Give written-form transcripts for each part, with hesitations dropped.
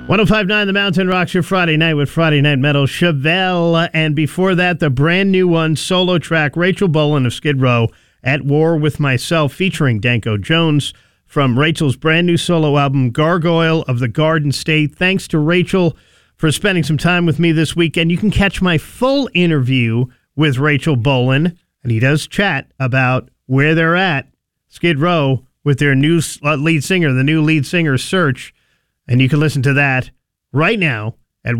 105.9 The Mountain rocks your Friday night with Friday Night Metal. Chevelle, and before that, the brand new one, solo track, Rachel Bolan of Skid Row, At War With Myself, featuring Danko Jones from Rachel's brand new solo album, Gargoyle of the Garden State. Thanks to Rachel for spending some time with me this weekend. You can catch my full interview with Rachel Bolan, and he does chat about where they're at, Skid Row, with their new lead singer, the new lead singer, Search. And you can listen to that right now at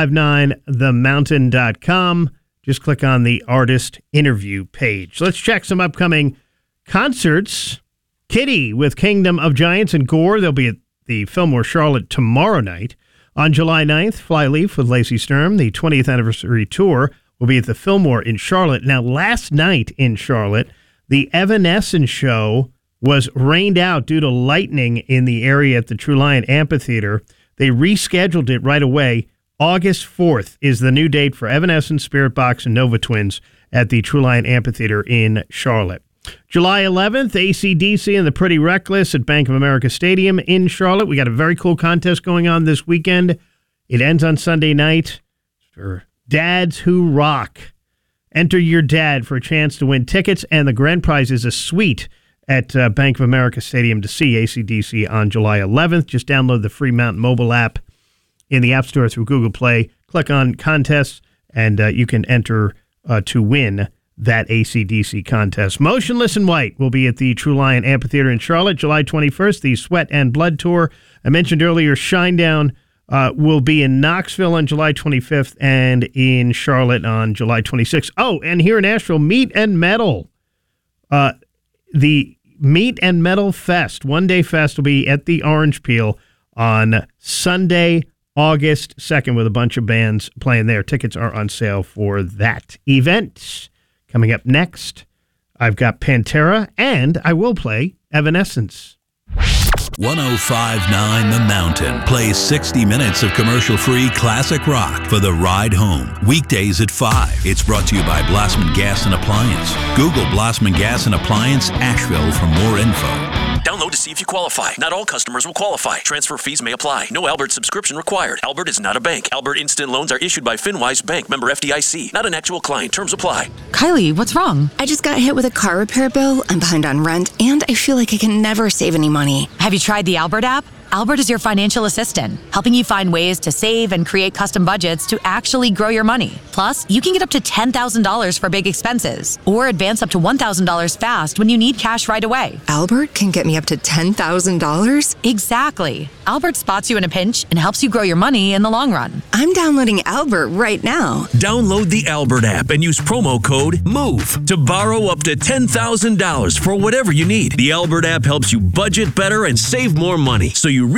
1059themountain.com. Just click on the artist interview page. Let's check some upcoming concerts. Kitty with Kingdom of Giants and Gore. They'll be at the Fillmore Charlotte tomorrow night. On July 9th, Flyleaf with Lacey Sturm. The 20th anniversary tour will be at the Fillmore in Charlotte. Now, last night in Charlotte, the Evanescence show was rained out due to lightning in the area at the True Lion Amphitheater. They rescheduled it right away. August 4th is the new date for Evanescence, Spirit Box, and Nova Twins at the True Lion Amphitheater in Charlotte. July 11th, AC/DC and the Pretty Reckless at Bank of America Stadium in Charlotte. We got a very cool contest going on this weekend. It ends on Sunday night for Dads Who Rock. Enter your dad for a chance to win tickets, and the grand prize is a suite at Bank of America Stadium to see AC/DC on July 11th. Just download the free Mountain mobile app in the App Store through Google Play. Click on contests, and you can enter to win that AC/DC contest. Motionless in White will be at the True Lion Amphitheater in Charlotte, July 21st, the Sweat and Blood Tour. I mentioned earlier, Shinedown will be in Knoxville on July 25th and in Charlotte on July 26th. Oh, and here in Nashville, Meat and Metal. The Meat and Metal Fest, one-day fest, will be at the Orange Peel on Sunday, August 2nd, with a bunch of bands playing there. Tickets are on sale for that event. Coming up next, I've got Pantera, and I will play Evanescence. 1059 The Mountain plays 60 minutes of commercial-free classic rock for the ride home. Weekdays at 5. It's brought to you by Blossman Gas and Appliance. Google Blossman Gas and Appliance Asheville for more info. Download to see if you qualify. Not all customers will qualify. Transfer fees may apply. No Albert subscription required. Albert is not a bank. Albert Instant Loans are issued by FinWise Bank, member FDIC. Not an actual client. Terms apply. Kylie, what's wrong? I just got hit with a car repair bill. I'm behind on rent, and I feel like I can never save any money. Have you tried the Albert app? Albert is your financial assistant, helping you find ways to save and create custom budgets to actually grow your money. Plus, you can get up to $10,000 for big expenses, or advance up to $1,000 fast when you need cash right away. Albert can get me up to $10,000? Exactly. Albert spots you in a pinch and helps you grow your money in the long run. I'm downloading Albert right now. Download the Albert app and use promo code MOVE to borrow up to $10,000 for whatever you need. The Albert app helps you budget better and save more money, so you